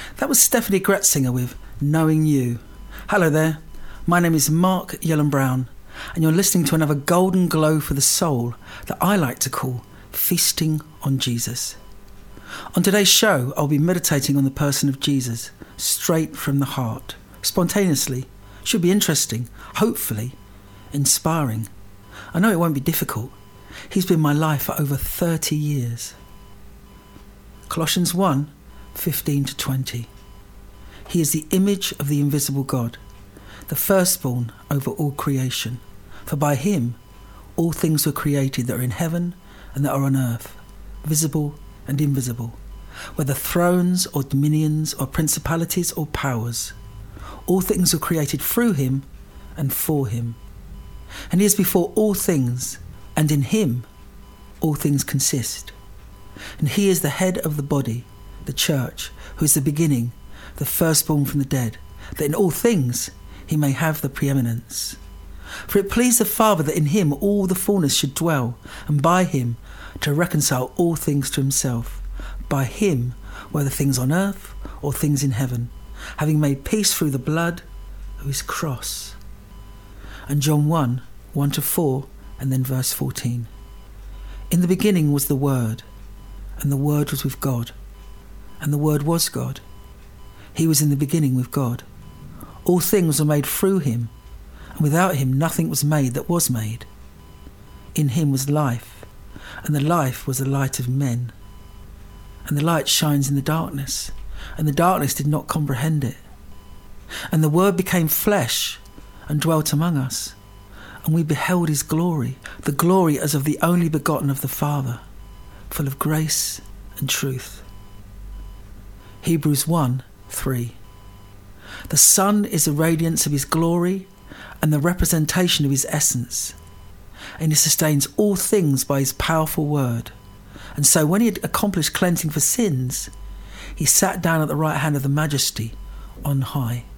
That was Stephanie Gretzinger with Knowing You. Hello there, my name is Mark Yellen Brown, and you're listening to another golden glow for the soul that I like to call Feasting on Jesus. On today's show, I'll be meditating on the person of Jesus, straight from the heart, spontaneously. Should be interesting, hopefully inspiring. I know it won't be difficult. He's been my life for over 30 years. Colossians 1, 15 to 20. He is the image of the invisible God, the firstborn over all creation. For by him all things were created that are in heaven and that are on earth, visible and invisible, whether thrones or dominions or principalities or powers. All things were created through him and for him. And he is before all things, and in him all things consist. And he is the head of the body, the church, who is the beginning, the firstborn from the dead, that in all things he may have the preeminence. For it pleased the Father that in him all the fullness should dwell, and by him to reconcile all things to himself. By him, whether things on earth or things in heaven, having made peace through the blood of his cross. And John 1, 1 to 4, and then verse 14. In the beginning was the Word, and the Word was with God, and the Word was God. He was in the beginning with God. All things were made through him, and without him nothing was made that was made. In him was life, and the life was the light of men. And the light shines in the darkness, and the darkness did not comprehend it. And the Word became flesh and dwelt among us, and we beheld his glory, the glory as of the only begotten of the Father, full of grace and truth. Hebrews 1, 3. The Son is the radiance of his glory and the representation of his essence, and he sustains all things by his powerful word. And so when he had accomplished cleansing for sins, he sat down at the right hand of the Majesty on high.